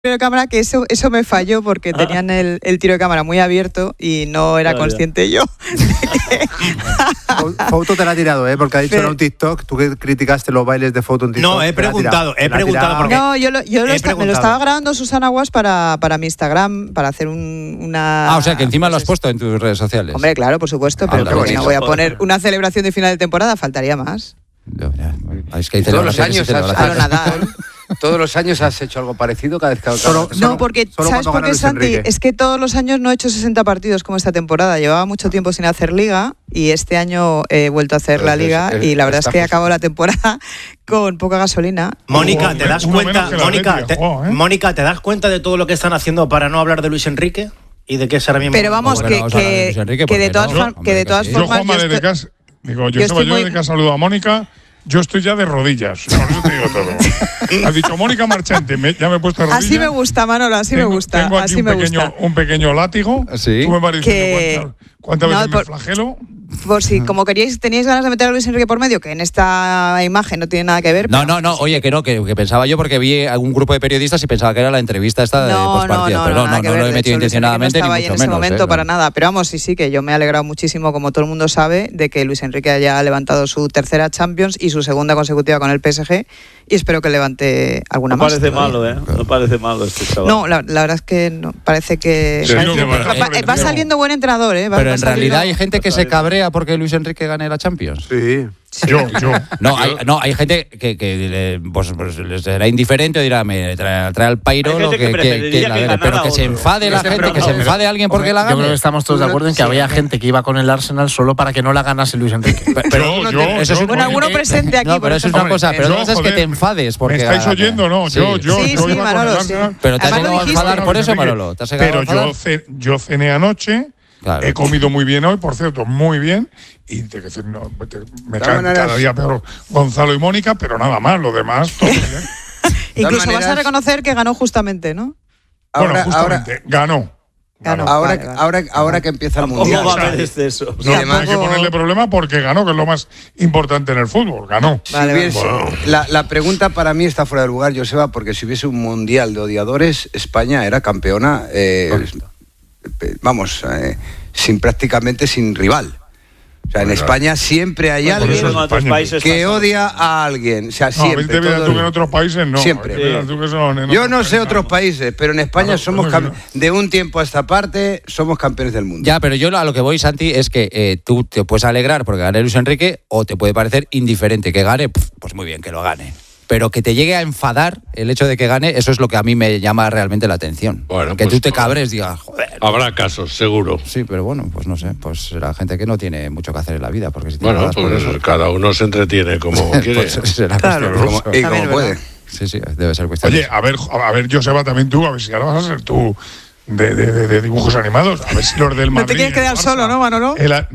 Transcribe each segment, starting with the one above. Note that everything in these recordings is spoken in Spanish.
de cámara, que eso me falló porque tenían el tiro de cámara muy abierto y no era consciente yo de que... Fouto te la ha tirado, porque ha dicho en un TikTok, tú que criticaste los bailes de Fouto en TikTok. No, he preguntado porque... No, me lo estaba grabando Susana Guas para mi Instagram, para hacer una... o sea, que encima lo has puesto en tus redes sociales. Hombre, claro, por supuesto, pero porque no voy a poner una celebración de final de temporada, faltaría más. Es que hay todos los años Nadal. ¿Todos los años has hecho algo parecido cada vez que No, porque ¿sabes por qué, Santi? Es que todos los años no he hecho 60 partidos como esta temporada. Llevaba mucho tiempo sin hacer liga y este año he vuelto a hacer la liga y la verdad es que acabo la temporada con poca gasolina. Mónica, ¿te das cuenta? Mónica, ¿te das cuenta de todo lo que están haciendo para no hablar de Luis Enrique y de que será bien? Pero vamos, que de todas formas yo de que ha saludado a Mónica. Yo estoy ya de rodillas, con eso te digo todo. Has dicho Mónica Marchante, ya me he puesto de rodillas. Así me gusta, Manolo, me gusta. Tengo aquí un pequeño látigo. ¿Sí? Tú me vas diciendo cuántas veces me flagelo. Por si, como teníais ganas de meter a Luis Enrique por medio, que en esta imagen no tiene nada que ver. No, oye, que pensaba yo porque vi algún grupo de periodistas y pensaba que era la entrevista esta de postpartido. Pero no lo he metido intencionadamente ni mucho menos. No estaba ahí en ese momento para nada. Pero vamos, sí, que yo me he alegrado muchísimo, como todo el mundo sabe, de que Luis Enrique haya levantado su tercera Champions y su segunda consecutiva con el PSG y espero que levante alguna más. No parece malo, No parece malo este chaval. No, la verdad es que no, parece que... Va saliendo buen entrenador, Pero en realidad hay gente que se cabrea porque Luis Enrique gane la Champions. Sí. Yo. Hay gente que pues les será indiferente o dirá, me trae al pairo lo que pero que se enfade la gente, que se enfade alguien porque la gane. Yo creo que estamos todos de acuerdo en que había gente que iba con el Arsenal solo para que no la ganase Luis Enrique. Bueno, alguno presente aquí. No, pero eso es una cosa, pero no es que te enfades porque... ¿Me estáis oyendo? No, yo iba con el Arsenal. Pero te has llegado a enfadar por eso, Manolo. Pero yo cené anoche. Claro. He comido muy bien hoy, por cierto, muy bien. Y me caen cada día peor Gonzalo y Mónica, pero nada más, lo demás, todo bien. Incluso vas a reconocer que ganó justamente, ¿no? Justamente, ganó. Ahora que empieza el Mundial. ¿Cómo va a haber exceso? No hay que ponerle problema porque ganó, que es lo más importante en el fútbol. Ganó. La pregunta para mí está fuera de lugar, Joseba, porque si hubiese un Mundial de odiadores, España era campeona, prácticamente sin rival. O sea, en España siempre hay alguien que odia a alguien. O sea, siempre. No, tú que en otros países no. Siempre. Yo no sé otros países, pero en España somos de un tiempo a esta parte somos campeones del mundo. Ya, pero yo a lo que voy, Santi, es que tú te puedes alegrar porque gane Luis Enrique o te puede parecer indiferente que gane, pues muy bien, que lo gane. Pero que te llegue a enfadar el hecho de que gane, eso es lo que a mí me llama realmente la atención. Bueno, que tú te cabres, digas, joder. Habrá casos, seguro. Sí, pero bueno, pues no sé, pues será gente que no tiene mucho que hacer en la vida. Porque si pues cada uno se entretiene como quiere. Pues será como puede. Sí, debe ser cuestión. Oye, a ver, Joseba, también tú, a ver si ahora vas a ser tú de dibujos animados, a ver si los del Madrid... No te quieres quedar solo, ¿no, Manolo?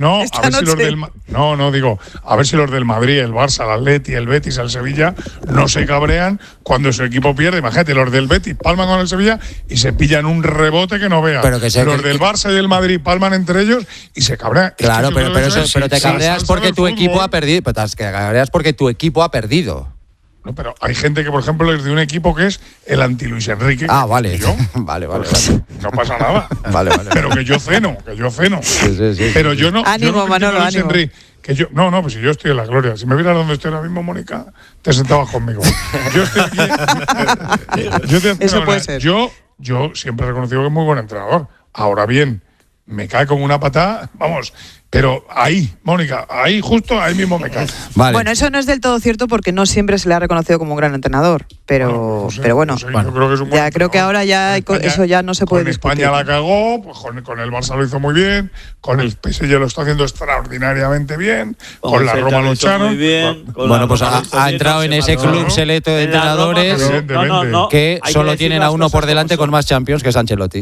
A ver si los del Madrid, el Barça, el Atleti, el Betis, el Sevilla no se cabrean cuando su equipo pierde. Imagínate, los del Betis palman con el Sevilla y se pillan un rebote que no veas. Los del Barça y del Madrid palman entre ellos y se cabrean. Claro, pero te cabreas porque tu equipo ha perdido. Pero te cabreas porque tu equipo ha perdido. No, pero hay gente que, por ejemplo, es de un equipo que es el anti-Luis Enrique. Vale. Yo, vale. No pasa nada. Vale. Pero que yo ceno. Sí. Pero yo no. Ánimo, Manolo, ánimo. Pues si yo estoy en la gloria. Si me vieras donde estoy ahora mismo, Mónica, te sentabas conmigo. Yo estoy aquí. Eso puede ser. Yo siempre he reconocido que es muy buen entrenador. Ahora bien, me cae como una patada, vamos. Pero ahí, Mónica, justo ahí mismo me cae. Vale. Bueno, eso no es del todo cierto porque no siempre se le ha reconocido como un gran entrenador. Pero bueno, yo creo que es un buen creo que ahora ya España, eso ya no se puede discutir. España la cagó, pues con el Barça lo hizo muy bien, con el PSG lo está haciendo extraordinariamente bien, con la Roma lo echaron. Bueno, pues ha entrado en ese club selecto de entrenadores que solo tienen a uno por delante con más Champions, que es Ancelotti.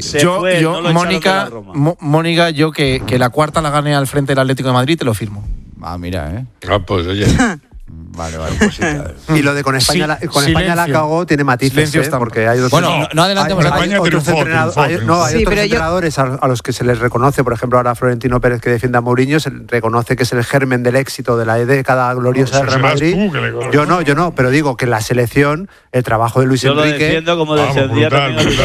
Mónica, que la cuarta la gane al frente del Atlético de Madrid, te lo firmo. Mira, pues oye. Vale. Y lo de con España, España la cagó tiene matices, porque hay no adelantemos. Hay otros entrenadores a los que se les reconoce, por ejemplo, ahora Florentino Pérez, que defiende a Mourinho, se reconoce que es el germen del éxito de la década gloriosa del Real Madrid. Yo no, pero digo que la selección, el trabajo de Luis Enrique... Yo lo defiendo como descendía también